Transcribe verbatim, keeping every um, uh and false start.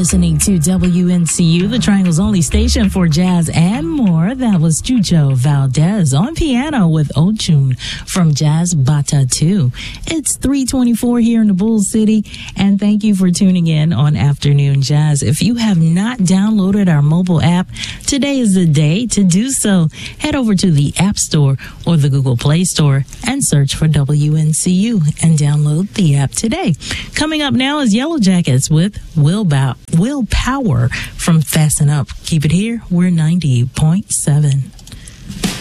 listening to W N C U, the Triangle's only station for jazz and more. That was Chucho Valdez on piano with Ochun from Jazz Bata two. It's three twenty-four here in the Bull City, and thank you for tuning in on Afternoon Jazz. If you have not downloaded our mobile app, today is the day to do so. Head over to the App Store or the Google Play Store and search for W N C U and download the app today. Coming up now is Yellow Jackets with Will Bow, Willpower from Fasten Up. Keep it here. We're ninety point seven.